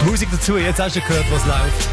Musik dazu, jetzt hast du gehört, was läuft.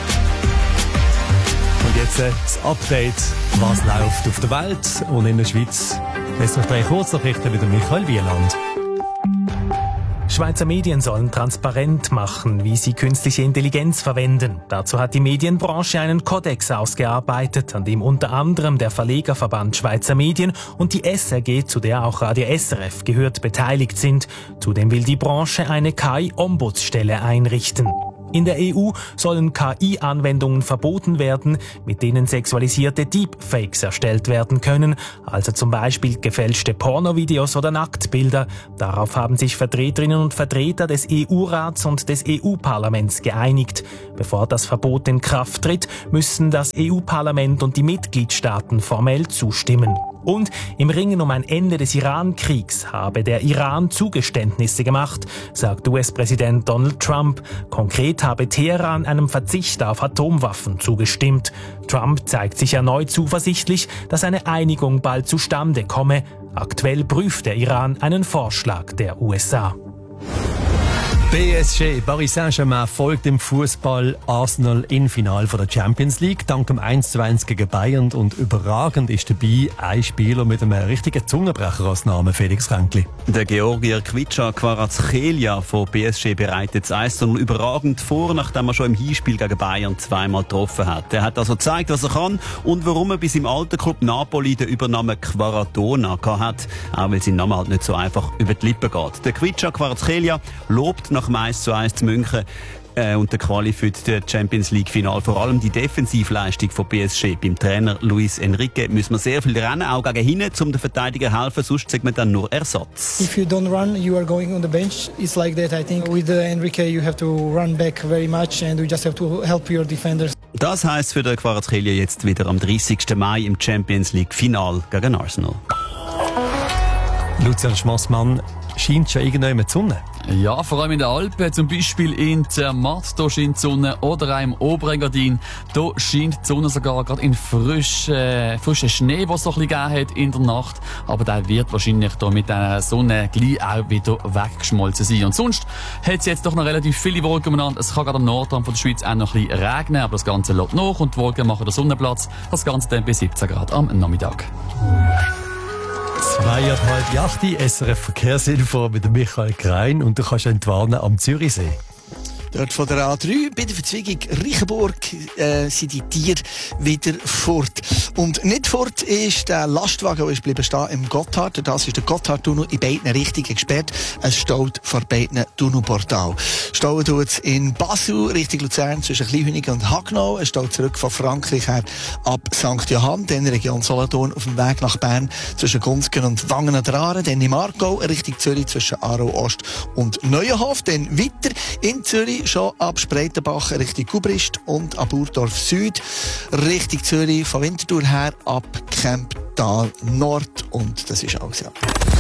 Und jetzt das Update, was läuft auf der Welt und in der Schweiz. Jetzt noch 3 Kurznachrichten mit Michael Wieland. Schweizer Medien sollen transparent machen, wie sie künstliche Intelligenz verwenden. Dazu hat die Medienbranche einen Kodex ausgearbeitet, an dem unter anderem der Verlegerverband Schweizer Medien und die SRG, zu der auch Radio SRF gehört, beteiligt sind. Zudem will die Branche eine KI-Ombudsstelle einrichten. In der EU sollen KI-Anwendungen verboten werden, mit denen sexualisierte Deepfakes erstellt werden können, also zum Beispiel gefälschte Pornovideos oder Nacktbilder. Darauf haben sich Vertreterinnen und Vertreter des EU-Rats und des EU-Parlaments geeinigt. Bevor das Verbot in Kraft tritt, müssen das EU-Parlament und die Mitgliedstaaten formell zustimmen. Und im Ringen um ein Ende des Iran-Kriegs habe der Iran Zugeständnisse gemacht, sagt US-Präsident Donald Trump. Konkret habe Teheran einem Verzicht auf Atomwaffen zugestimmt. Trump zeigt sich erneut zuversichtlich, dass eine Einigung bald zustande komme. Aktuell prüft der Iran einen Vorschlag der USA. PSG, Paris Saint-Germain folgt im Fußball Arsenal im Finale der Champions League. Dank dem 1:1 gegen Bayern und überragend ist dabei ein Spieler mit einem richtigen Zungenbrecher als Name, Felix Ränkli. Der Georgier Kvicha Kvaratskhelia von PSG bereitet das 1:0 überragend vor, nachdem er schon im Hinspiel gegen Bayern zweimal getroffen hat. Er hat also gezeigt, was er kann und warum er bis im alten Club Napoli den Übernamen Kvaratona hat, auch weil sein Name halt nicht so einfach über die Lippen geht. Der Kvicha Kvaratskhelia lobt nach dem 1:1 zu München und der Quali für das Champions League Final vor allem die Defensivleistung von PSG. Beim Trainer Luis Enrique müssen wir sehr viel rennen, auch gegen hinten, um den Verteidiger zu helfen, sonst sagt man dann nur Ersatz. If you don't run, you are going on the bench. It's like that, I think. With Enrique, you have to run back very much and you just have to help your defenders. Das heisst für den Kvaratskhelia jetzt wieder am 30. Mai im Champions League Final gegen Arsenal. Lucian Schmassmann, scheint schon irgendwann die Sonne? Ja, vor allem in den Alpen, zum Beispiel in Zermatt, da scheint die Sonne, oder auch im Oberengadin, da scheint die Sonne sogar gerade in frischen Schnee, was es so ein bisschen gegeben hat in der Nacht, aber der wird wahrscheinlich da mit der Sonne gleich auch wieder weggeschmolzen sein. Und sonst hat es jetzt doch noch relativ viele Wolken umeinander. Es kann gerade am Nordrand von der Schweiz auch noch ein bisschen regnen, aber das Ganze lässt nach und die Wolken machen den Sonnenplatz. Das Ganze dann bis 17 Grad am Nachmittag. 7:30, SRF Verkehrsinfo mit Michael Krein und du kannst entwarnen am Zürichsee. Dort von der A3 bei der Verzweigung Reichenburg sind die Tiere wieder fort. Und nicht fort ist der Lastwagen, der ist bleiben stehen im Gotthard. Das ist der Gotthardtunnel in beiden Richtungen gesperrt. Es staut vor beiden Tunnelportalen. Stauen tut es in Basel Richtung Luzern zwischen Kleinhünigen und Hagnau. Es staut zurück von Frankreich her ab St. Johann, dann Region Solothurn auf dem Weg nach Bern zwischen Gunzgen und Wangen an der Aare, dann in Aargau Richtung Zürich zwischen Aarau Ost und Neuenhof, dann weiter in Zürich schon ab Spreitenbach Richtung Gubrist und ab Burdorf Süd Richtung Zürich von Winterthur her ab Kemptal Nord und das ist alles, ja.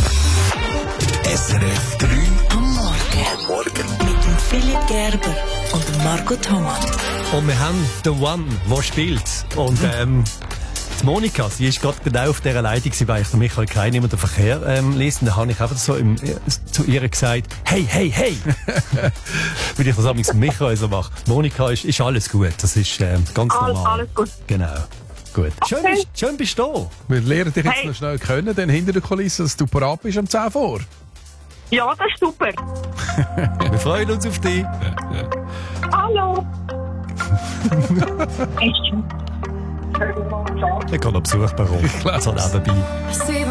SRF 3 am Morgen. Mit dem Philipp Gerber und dem Marco Thomas. Und wir haben The One, der spielt. Und die Monika, sie ist gerade genau auf dieser Leitung, weil ich Michael Krein immer den Verkehr liest. Und dann habe ich einfach so zu ihr gesagt, hey, hey, hey! Weil ich das auch mit Michael so mache. Monika, ist alles gut. Das ist ganz normal. Alles gut. Genau. Gut. Okay. Schön bist du da. Wir lernen dich jetzt noch schnell kennen, denn hinter der Kulisse, dass du parat bist am 10 vor. Ja, das ist super. Wir freuen uns auf dich. Hallo. Ich kann noch Besuch bei uns. So nebenbei.